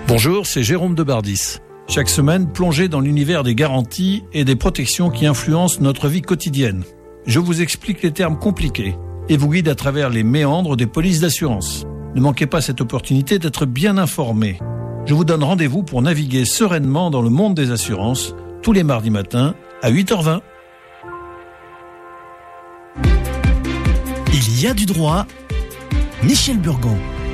Bonjour, c'est Jérôme Debardis. Chaque semaine, plongez dans l'univers des garanties et des protections qui influencent notre vie quotidienne. Je vous explique les termes compliqués et vous guide à travers les méandres des polices d'assurance. Ne manquez pas cette opportunité d'être bien informé. Je vous donne rendez-vous pour naviguer sereinement dans le monde des assurances tous les mardis matins à 8h20. Il y a du droit. Michel Burgon.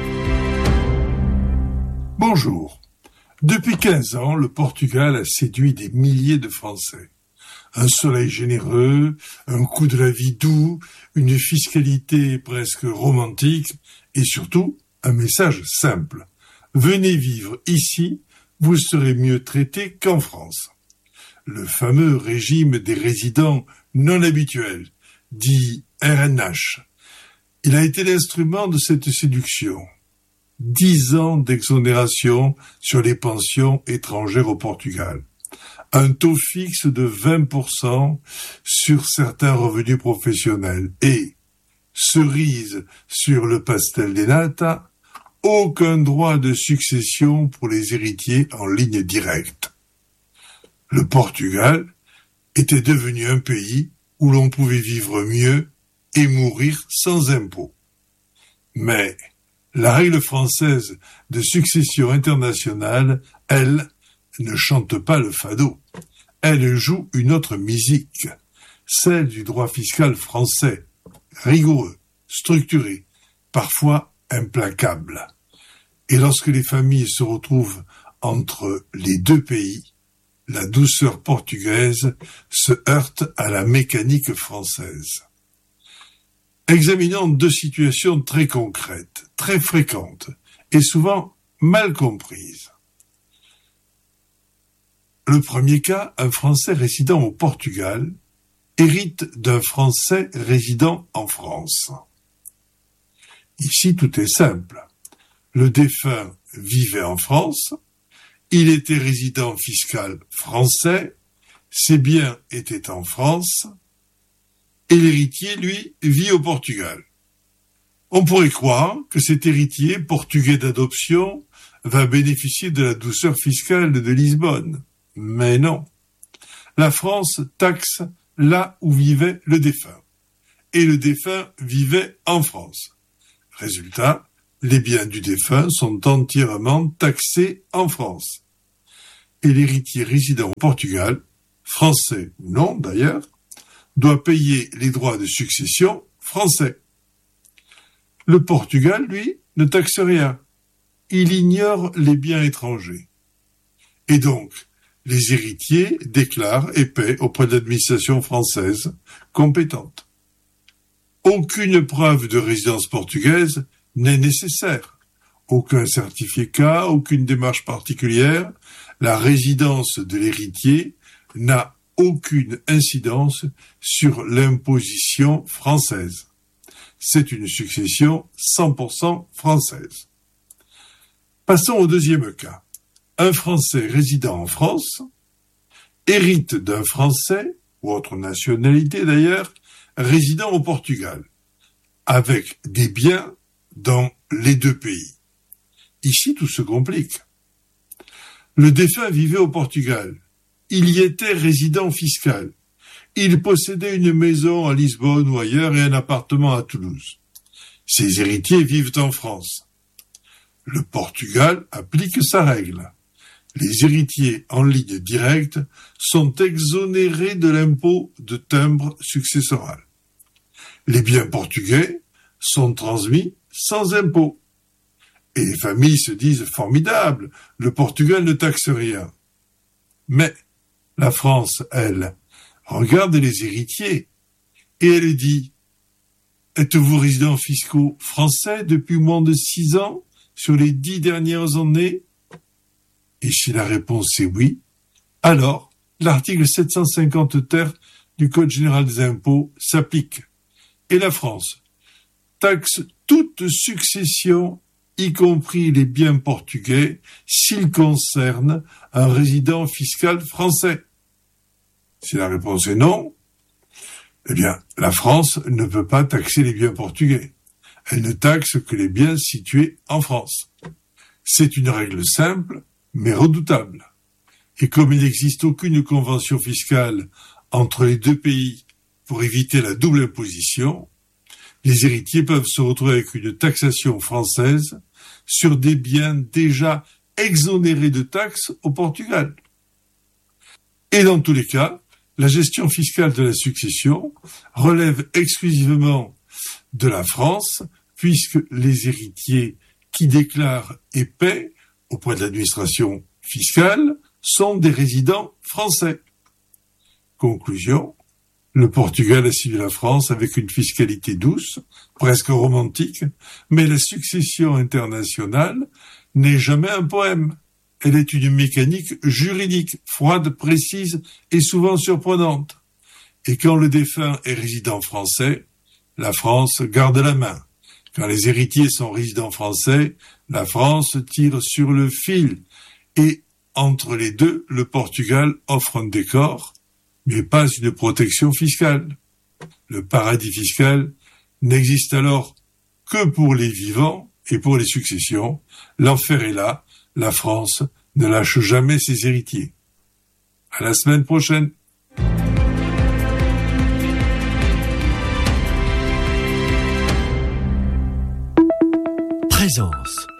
Bonjour. Depuis 15 ans, le Portugal a séduit des milliers de Français. Un soleil généreux, un coût de la vie doux, une fiscalité presque romantique et surtout un message simple. Venez vivre ici, vous serez mieux traité qu'en France. Le fameux régime des résidents non habituels, dit RNH. Il a été l'instrument de cette séduction. 10 ans d'exonération sur les pensions étrangères au Portugal. Un taux fixe de 20% sur certains revenus professionnels. Et, cerise sur le pastel des nata, aucun droit de succession pour les héritiers en ligne directe. Le Portugal était devenu un pays où l'on pouvait vivre mieux et mourir sans impôts. Mais la règle française de succession internationale, elle, ne chante pas le fado. Elle joue une autre musique, celle du droit fiscal français, rigoureux, structuré, parfois implacable. Et lorsque les familles se retrouvent entre les deux pays, la douceur portugaise se heurte à la mécanique française. Examinons deux situations très concrètes, très fréquentes et souvent mal comprises. Le premier cas, un Français résidant au Portugal hérite d'un Français résidant en France. Ici, tout est simple. Le défunt vivait en France, il était résident fiscal français, ses biens étaient en France, et l'héritier, lui, vit au Portugal. On pourrait croire que cet héritier, portugais d'adoption, va bénéficier de la douceur fiscale de Lisbonne. Mais non. La France taxe là où vivait le défunt. Et le défunt vivait en France. Résultat, les biens du défunt sont entièrement taxés en France. Et l'héritier résidant au Portugal, français ou non d'ailleurs, doit payer les droits de succession français. Le Portugal, lui, ne taxe rien. Il ignore les biens étrangers. Et donc, les héritiers déclarent et paient auprès de l'administration française compétente. Aucune preuve de résidence portugaise n'est nécessaire. Aucun certificat, aucune démarche particulière. La résidence de l'héritier n'a aucune incidence sur l'imposition française. C'est une succession 100% française. Passons au deuxième cas. Un Français résidant en France hérite d'un Français, ou autre nationalité d'ailleurs, résidant au Portugal, avec des biens dans les deux pays. Ici, tout se complique. Le défunt vivait au Portugal. Il y était résident fiscal. Il possédait une maison à Lisbonne ou ailleurs et un appartement à Toulouse. Ses héritiers vivent en France. Le Portugal applique sa règle. Les héritiers en ligne directe sont exonérés de l'impôt de timbre successoral. Les biens portugais sont transmis sans impôt. Et les familles se disent formidables, le Portugal ne taxe rien. Mais la France, elle, regarde les héritiers et elle dit « Êtes-vous résidents fiscaux français depuis moins de 6 ans sur les 10 dernières années ?» Et si la réponse est oui, alors l'article 750 ter du Code général des impôts s'applique. Et la France taxe toute succession, y compris les biens portugais, s'ils concernent un résident fiscal français. Si la réponse est non, eh bien, la France ne peut pas taxer les biens portugais. Elle ne taxe que les biens situés en France. C'est une règle simple, mais redoutable. Et comme il n'existe aucune convention fiscale entre les deux pays pour éviter la double imposition, les héritiers peuvent se retrouver avec une taxation française sur des biens déjà exonérés de taxes au Portugal. Et dans tous les cas, la gestion fiscale de la succession relève exclusivement de la France, puisque les héritiers qui déclarent et paient auprès de l'administration fiscale sont des résidents français. Conclusion, le Portugal a suivi la France avec une fiscalité douce, presque romantique, mais la succession internationale n'est jamais un poème. Elle est une mécanique juridique, froide, précise et souvent surprenante. Et quand le défunt est résident français, la France garde la main. Quand les héritiers sont résidents français, la France tire sur le fil. Et entre les deux, le Portugal offre un décor, mais pas une protection fiscale. Le paradis fiscal n'existe alors que pour les vivants et pour les successions. L'enfer est là, la France ne lâche jamais ses héritiers. À la semaine prochaine. Présence.